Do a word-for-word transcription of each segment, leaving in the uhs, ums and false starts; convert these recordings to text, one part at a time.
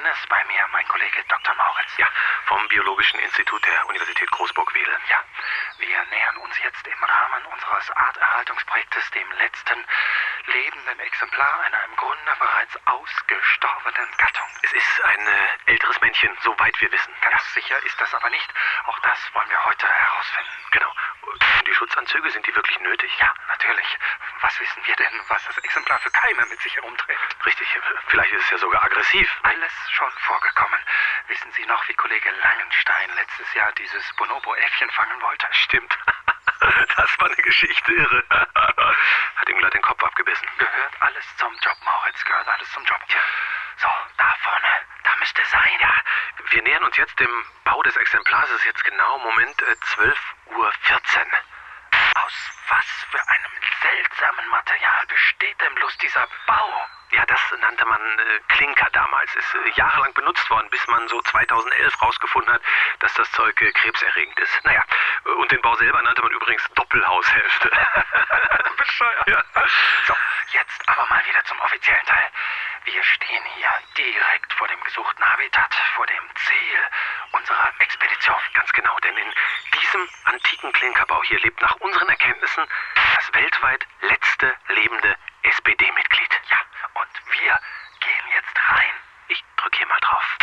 Hennes bei mir, mein Kollege Doktor Mauritz. Ja, vom Biologischen Institut der Universität Großburg-Wedel. Ja, wir nähern uns jetzt im Rahmen unseres Arterhaltungsprojektes dem letzten lebenden Exemplar einer im Grunde bereits ausgestorbenen Gattung. Es ist ein äh, älteres Männchen, soweit wir wissen. Ganz ja. sicher ist das aber nicht. Auch das wollen wir heute herausfinden. Genau. Und die Schutzanzüge, sind die wirklich nötig? Ja, natürlich. Was wissen wir denn, was das Exemplar für Keime mit sich herumträgt? Richtig. Vielleicht ist es ja sogar aggressiv. Alles schon vorgekommen. Wissen Sie noch, wie Kollege Langenstein letztes Jahr dieses Bonobo-Äffchen fangen wollte? Stimmt. Das war eine Geschichte, irre. Hat ihm gleich den Kopf abgebissen. Gehört alles zum Job, Mauritz. Gehört alles zum Job. Tja. So, da vorne. Da müsste es sein. Ja, wir nähern uns jetzt dem Bau des Exemplars. Es ist jetzt genau, Moment, äh, zwölf Uhr vierzehn. Aus was für einem seltsamen Material besteht denn bloß dieser Bau? Ja, das nannte man äh, Klinker damals. Ist äh, jahrelang benutzt worden, bis man so zweitausendelf rausgefunden hat, dass das Zeug äh, krebserregend ist. Naja, und den Bau selber nannte man übrigens Doppelhaushälfte. Bescheuert. Ja. So, jetzt aber mal wieder zum offiziellen Teil. Wir stehen hier direkt vor dem gesuchten Habitat, vor dem Ziel unserer Expedition. Ganz genau, denn in diesem antiken Klinkerbau hier lebt nach unseren Erkenntnissen das weltweit letzte lebende S P D-Mitglied. Ja, und wir gehen jetzt rein. Ich drücke hier mal drauf.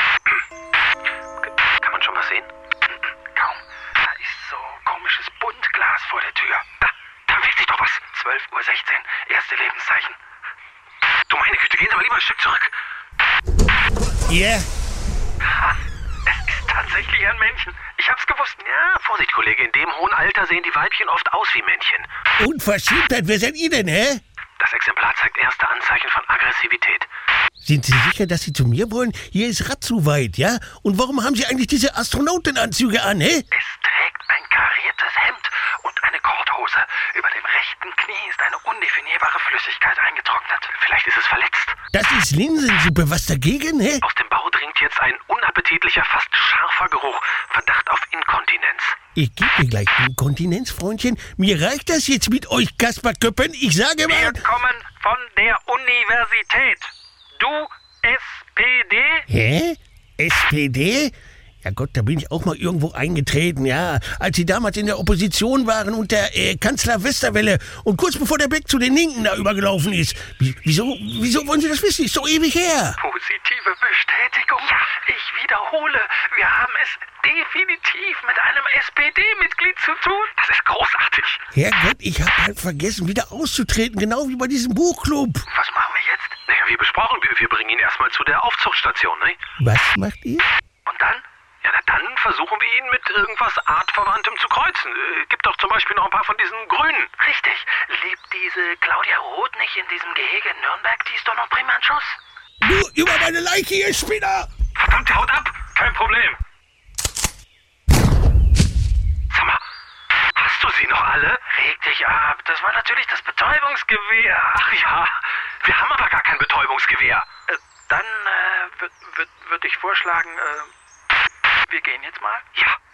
Kann man schon was sehen? Kaum. Da ist so komisches Buntglas vor der Tür. Da, da bewegt sich doch was. zwölf Uhr sechzehn, erste Lebenszeichen. Du meine Güte, gehen Sie mal lieber ein Stück zurück. Ja? Yeah. Ha, es ist tatsächlich ein Männchen. Ich hab's gewusst. Ja, Vorsicht, Kollege, in dem hohen Alter sehen die Weibchen oft aus wie Männchen. Unverschämtheit, wer seid ihr denn, hä? Das Exemplar zeigt erste Anzeichen von Aggressivität. Sind Sie sicher, dass Sie zu mir wollen? Hier ist Ratzu weit, ja? Und warum haben Sie eigentlich diese Astronautenanzüge an, hä? Es trägt ein kariertes Hemd und eine Korthose. Über dem rechten Knie ist eine undefinierbare Flüssigkeit eingetrocknet. Vielleicht ist es verletzt. Das ist Linsensuppe. Was dagegen, hä? Aus dem Bau dringt jetzt ein unappetitlicher, fast scharfer Geruch. Verdacht auf Inkontinenz. Ich gebe dir gleich Inkontinenz, Freundchen. Mir reicht das jetzt mit euch Kasperköppen. Ich sage mal... Wir kommen von der Universität. Du S P D? Hä? S P D? Ja Gott, da bin ich auch mal irgendwo eingetreten, ja. Als Sie damals in der Opposition waren und der äh, Kanzler Westerwelle und kurz bevor der Beck zu den Linken da übergelaufen ist. Wie, wieso, wieso wollen Sie das wissen? Ist so ewig her. Positive Bestätigung. Ja, ich wiederhole, wir haben es definitiv mit einem S P D-Mitglied zu tun. Das ist großartig. Herrgott, ich habe halt vergessen, wieder auszutreten, genau wie bei diesem Buchclub. Was machen wir jetzt? Naja, wie besprochen, wir, wir bringen ihn erstmal zu der Aufzuchtstation, ne? Was macht ihr? Und dann? Ja, na dann versuchen wir ihn mit irgendwas Artverwandtem zu kreuzen. Äh, gibt doch zum Beispiel noch ein paar von diesen Grünen. Richtig. Lebt diese Claudia Roth nicht in diesem Gehege in Nürnberg? Die ist doch noch prima ein Schuss. Du, über meine Leiche, ihr Spinner! Verdammt, der haut ab! Kein Problem. Sag mal, hast du sie noch alle? Reg dich ab. Das war natürlich das Betäubungsgewehr. Ach ja, wir haben aber gar kein Betäubungsgewehr. Äh, dann äh, würde würd, würd ich vorschlagen, äh, wir gehen jetzt mal. Ja.